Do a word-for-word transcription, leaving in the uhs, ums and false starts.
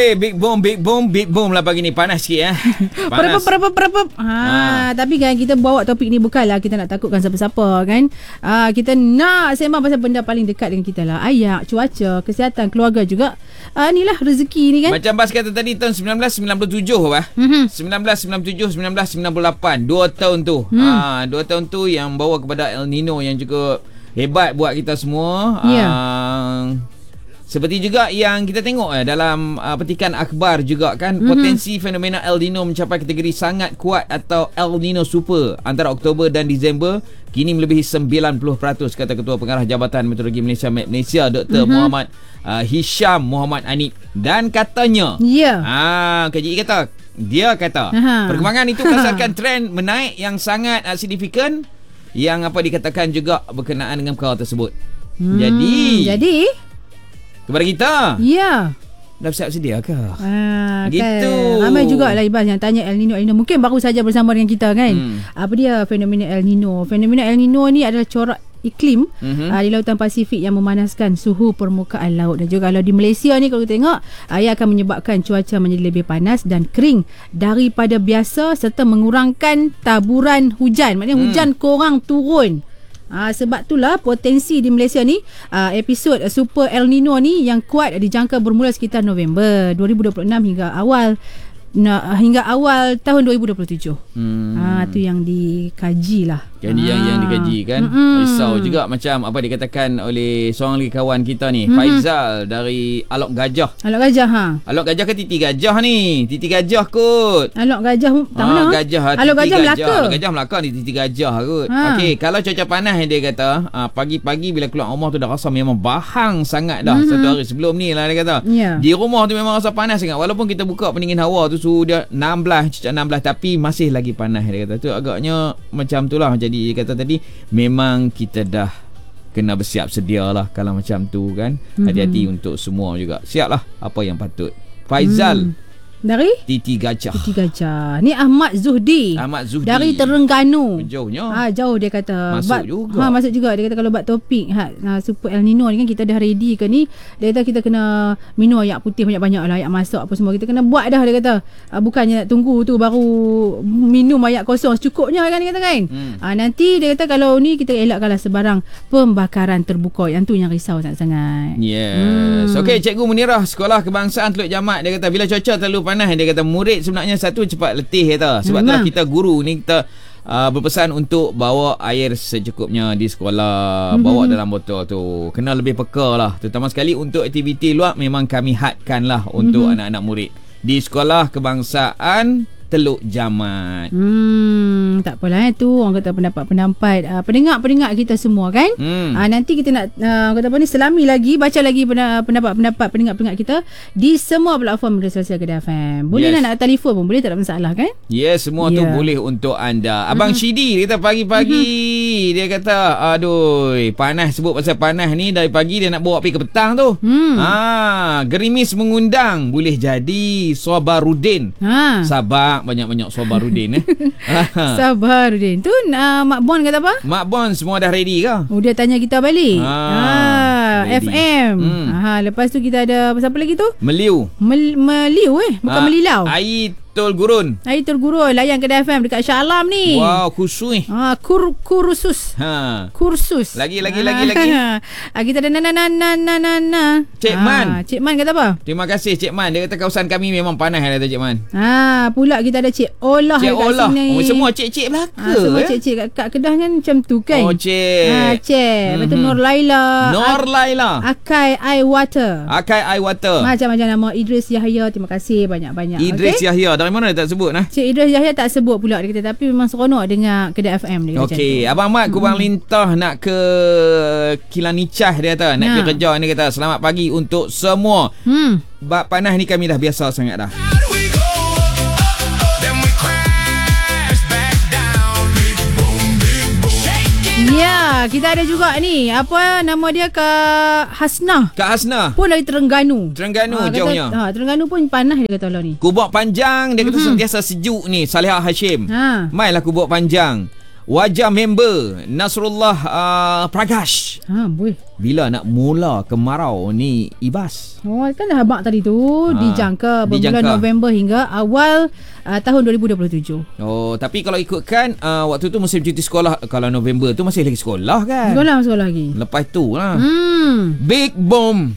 Eh, big boom, big boom, big boom lah pagi ni. Panas sikit eh. Panas. Perap, perap, perap. Ha, ha. Tapi kan kita bawa topik ni bukanlah kita nak takutkan siapa-siapa kan. Ha, kita nak sembang pasal benda paling dekat dengan kita lah. Ayak, cuaca, kesihatan, keluarga juga. Ha, inilah rezeki ni kan. Macam Bas kata tadi tahun sembilan belas sembilan puluh tujuh bah. Mm-hmm. sembilan belas sembilan puluh tujuh, sembilan belas sembilan puluh lapan. Dua tahun tu. Mm. Ha, dua tahun tu yang bawa kepada El Nino yang juga hebat buat kita semua. Ya. Yeah. Ha, seperti juga yang kita tengok eh, dalam uh, petikan akhbar juga kan, mm-hmm. potensi fenomena El Nino mencapai kategori sangat kuat atau El Nino Super antara Oktober dan Disember kini melebihi sembilan puluh peratus, kata Ketua Pengarah Jabatan Meteorologi Malaysia Malaysia Doktor mm-hmm. Muhammad uh, Hisham Muhammad Anip. Dan katanya ya, yeah. ah, K J I kata dia kata Aha. perkembangan itu berdasarkan trend menaik yang sangat uh, signifikan yang apa dikatakan juga berkenaan dengan perkara tersebut. hmm, Jadi Jadi kepada kita, ya, dah bersiap sedia ke? Ah, gitu. Kan. Ramai jugalah Ibas yang tanya El Nino, El Nino. Mungkin baru saja bersama dengan kita kan. hmm. Apa dia fenomena El Nino? Fenomena El Nino ni adalah corak iklim mm-hmm. uh, di lautan Pasifik yang memanaskan suhu permukaan laut. Dan juga kalau di Malaysia ni kalau kita tengok, uh, ia akan menyebabkan cuaca menjadi lebih panas dan kering daripada biasa serta mengurangkan taburan hujan. Maknanya mm. hujan kurang turun. Uh, sebab itulah potensi di Malaysia ni uh, episod uh, Super El Nino ni yang kuat dijangka bermula sekitar November dua ribu dua puluh enam hingga awal na, hingga awal tahun dua ribu dua puluh tujuh. Hmm. Ah, tu yang dikaji lah. Jadi ah. yang yang dikaji kan. Mm-hmm. Risau juga macam apa dikatakan oleh seorang lagi kawan kita ni, mm-hmm. Faizal dari Alok Gajah. Alok Gajah ha. Alok Gajah ke Titi Gajah ni? Titi Gajah kot. Alok Gajah tak mana? Ah, Gajah. Alok Gajah Melaka. Alok Gajah Melaka ni Titi Gajah kot. Ha. Okey, kalau cuaca panas dia kata, ah, pagi-pagi bila keluar rumah tu dah rasa memang bahang sangat dah. Mm-hmm. Satu hari sebelum ni lah dia kata. Yeah. Di rumah tu memang rasa panas sangat walaupun kita buka pendingin hawa tu suhu dia enam belas, cecah enam belas tapi masih lagi panas dia kata. Tu agaknya macam tu lah. Jadi dia kata tadi memang kita dah kena bersiap sedia lah kalau macam tu kan. Mm-hmm. Hati-hati untuk semua juga. Siap lah apa yang patut. Faizal mm. dari Titi Gajah. Titi Gajah. Ni Ahmad Zuhdi. Ahmad Zuhdi dari Terengganu. Jauhnya. Ha, jauh dia kata. Masuk Bat, juga. Ha, masuk juga. Dia kata kalau buat topik ha, Super El Nino ni kan kita dah ready ke ni. Dia kata kita kena minum ayak putih banyak-banyak lah. Ayak masak apa semua. Kita kena buat dah dia kata. Ha, bukannya nak tunggu tu baru minum ayak kosong secukupnya kan dia kata kan. Hmm. Ha, nanti dia kata kalau ni kita elakkanlah sebarang pembakaran terbuka. Yang tu yang risau sangat-sangat. Yes. Hmm. Okey, Cikgu Munirah Sekolah Kebangsaan Teluk Jamat dia kata bila cuaca terlalu panas, dia kata murid sebenarnya satu cepat letih kata. Sebab itulah kita guru ni kita uh, berpesan untuk bawa air secukupnya di sekolah, mm-hmm. bawa dalam botol tu. Kena lebih peka lah. Terutama sekali untuk aktiviti luar memang kami hadkan lah untuk mm-hmm. anak-anak murid di Sekolah Kebangsaan Teluk Jamat. Hmm, tak apalah eh, tu orang kata pendapat-pendapat uh, pendengar-pendengar kita semua kan. Hmm. Uh, nanti kita nak uh, kata apa ni selami lagi, baca lagi pendapat-pendapat pendengar-pendengar kita di semua platform media sosial Kedah F M. Boleh yes. nak telefon pun boleh, tak ada masalah kan? Yes, semua yeah. tu boleh untuk anda. Abang mm-hmm. Shidi dia kata pagi-pagi mm-hmm. dia kata aduh, panas, sebut pasal panas ni dari pagi dia nak bawa pergi ke petang tu. Hmm. Ha, gerimis mengundang, boleh jadi Sabarudin. Ha. Sabar banyak-banyak Sabarudin eh. Sabarudin. Tu uh, Mak Bon kata apa? Mak Bon semua dah ready ke? Oh, dia tanya kita balik. Ha, ha F M. Hmm. Ha, lepas tu kita ada siapa lagi tu? Meliu. Mel, Meliu eh, bukan ha, Melilau. Air Tul Gurun. Air Tul Gurun layan Kedah F M dekat Shah Alam ni. Wow, khusus. Ha, kur kursus. Ha. Kursus. Lagi lagi ha. lagi lagi. Ha, kita ada na na na na na na. Cik ha, Man. Cik Man kata apa? Terima kasih Cik Man. Dia kata kawasan kami memang panas kata Cik Man. Ha, pula kita ada Cik Olah Cik kat Olah. sini. Oh, semua cik-cik belaka. Ha, semua eh? cik-cik kat, kat Kedah kan macam tu kan. Oh, Cik. Ha, Cik. Mm-hmm. Lepas tu Nur Laila. Nur Laila. Akai Air Water. Akai Air Water. Macam-macam nama. Idris Yahya. Terima kasih banyak-banyak. Idris okay? Yahya. Dari mana dia tak sebut? Nah? Cik Idris Yahya tak sebut pula dia kata, tapi memang seronok dengar Kedah F M dia. Okey, Abang Mat Kubang hmm. Lintah nak ke Kilang Nicah dia kata, nak ha. pergi kerja ni kata. Selamat pagi untuk semua. Hmm. Bab panas ni kami dah biasa sangat dah. Ya, kita ada juga ni. Apa nama dia, Kak Hasnah. Kak Hasnah. Pun dari Terengganu. Terengganu ha, jauhnya. Kata, ha, Terengganu pun panas dia kata lah ni. Kubuk Panjang dia kata mm-hmm. sentiasa sejuk ni. Salihah Hashim. Ha. Mainlah Kubuk Panjang. wajah member Nasrullah uh, Prakash. Ha, boleh. Bila nak mula kemarau ni Ibas? Oh, kan dah habaq tadi tu ha, dijangka berbulan dijangka. November hingga awal uh, tahun dua ribu dua puluh tujuh. Oh, tapi kalau ikutkan uh, waktu tu musim cuti sekolah, kalau November tu masih lagi sekolah kan? Sekolah sekolah lagi. Lepas tu lah. Hmm. Big Bomb